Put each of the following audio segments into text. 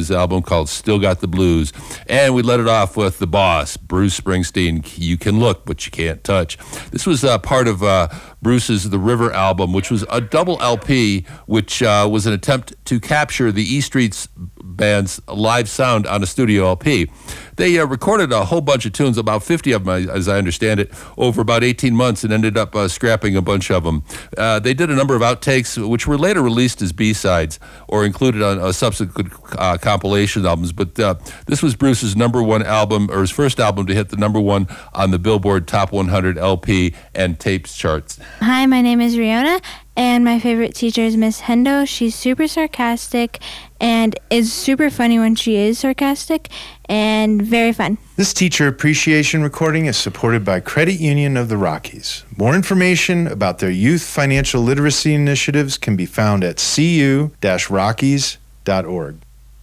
his album called Still Got the Blues. And we let it off with the boss, Bruce Springsteen, You Can Look, But You Can't Touch. This was part of Bruce's The River album, which was a double LP, which was an attempt to capture the E Street's band's live sound on a studio LP. They recorded a whole bunch of tunes, about 50 of them, as I understand it, over about 18 months, and ended up scrapping a bunch of them. They did a number of outtakes, which were later released as B-sides or included on subsequent compilation albums. But this was Bruce's number one album, or his first album to hit the number one on the Billboard Top 100 LP and tapes charts. Hi, my name is Riona, and my favorite teacher is Miss Hendo. She's super sarcastic and is super funny when she is sarcastic and very fun. This teacher appreciation recording is supported by Credit Union of the Rockies. More information about their youth financial literacy initiatives can be found at cu-rockies.org.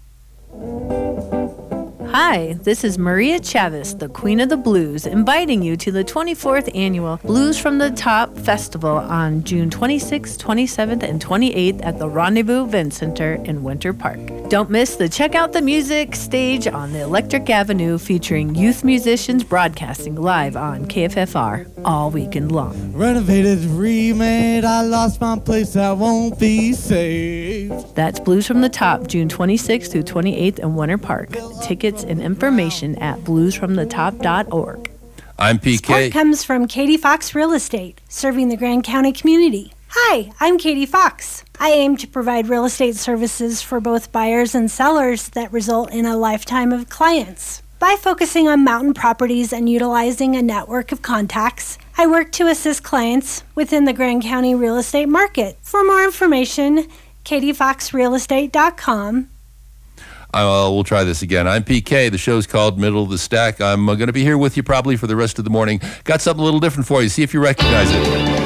Hi, this is Maria Chavez, the Queen of the Blues, inviting you to the 24th Annual Blues from the Top Festival on June 26th, 27th, and 28th at the Rendezvous Event Center in Winter Park. Don't miss the Check Out the Music stage on the Electric Avenue, featuring youth musicians broadcasting live on KFFR all weekend long. Renovated, remade, I lost my place, I won't be saved. That's Blues from the Top, June 26th through 28th in Winter Park. Tickets and information at bluesfromthetop.org. I'm PK. Support comes from Katie Fox Real Estate, serving the Grand County community. Hi, I'm Katie Fox. I aim to provide real estate services for both buyers and sellers that result in a lifetime of clients. By focusing on mountain properties and utilizing a network of contacts, I work to assist clients within the Grand County real estate market. For more information, katiefoxrealestate.com. We'll try this again. I'm PK. The show's called Middle of the Stack. I'm going to be here with you probably for the rest of the morning. Got something a little different for you. See if you recognize it.